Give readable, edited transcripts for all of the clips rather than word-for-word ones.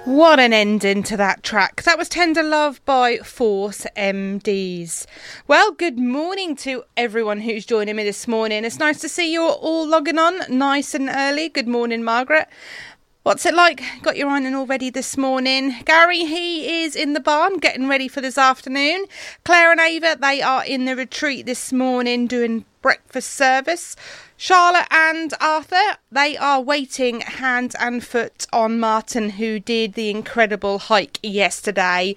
What an ending to that track. That was Tender Love by Force MDs. Well, good morning to everyone who's joining me this morning. It's nice to see you all logging on nice and early. Good morning, Margaret. What's it like? Got your ironing all ready this morning? Gary, he is in the barn getting ready for this afternoon. Claire and Ava, they are in the retreat this morning doing breakfast service. Charlotte and Arthur, they are waiting hand and foot on Martin, who did the incredible hike yesterday.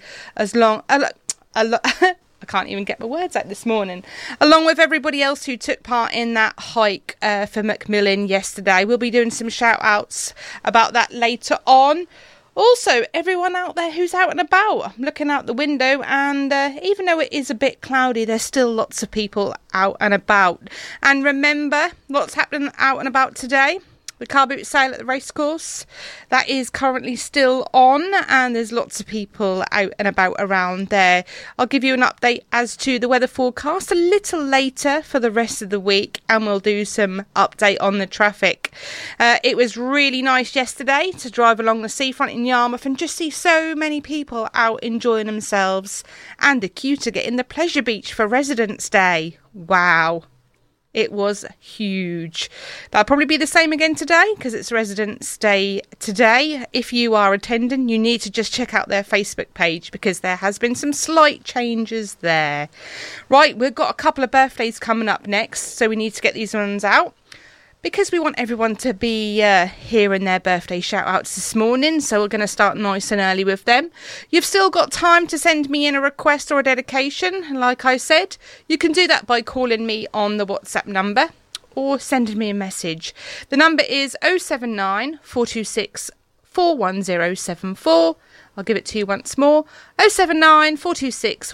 I can't even get my words out this morning. Along with everybody else who took part in that hike for Macmillan yesterday. We'll be doing some shout outs about that later on. Also, everyone out there who's out and about. I'm looking out the window and even though it is a bit cloudy, there's still lots of people out and about. And remember what's happening out and about today? The car boot sale at the racecourse, that is currently still on and there's lots of people out and about around there. I'll give you an update as to the weather forecast a little later for the rest of the week and we'll do some update on the traffic. It was really nice yesterday to drive along the seafront in Yarmouth and just see so many people out enjoying themselves and a queue to get in the Pleasure Beach for Residents' Day. Wow. It was huge. That'll probably be the same again today because it's Residents' Day today. If you are attending, you need to just check out their Facebook page because there has been some slight changes there. Right, we've got a couple of birthdays coming up next, so we need to get these ones out. Because we want everyone to be hearing their birthday shout-outs this morning, so we're going to start nice and early with them. You've still got time to send me in a request or a dedication. Like I said, you can do that by calling me on the WhatsApp number or sending me a message. The number is 079 426 41074. I'll give it to you once more. 079 426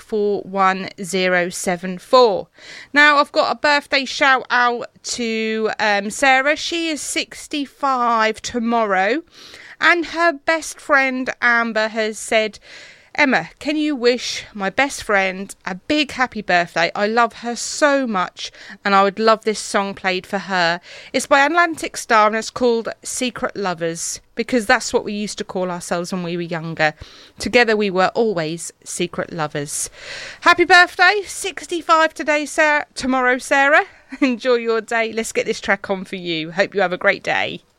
41074. Now, I've got a birthday shout out to Sarah. She is 65 tomorrow. And her best friend, Amber, has said, Emma, can you wish my best friend a big happy birthday? I love her so much and I would love this song played for her. It's by Atlantic Star and it's called Secret Lovers because that's what we used to call ourselves when we were younger. Together we were always secret lovers. Happy birthday, 65 today, Sarah. Tomorrow, Sarah. Enjoy your day. Let's get this track on for you. Hope you have a great day.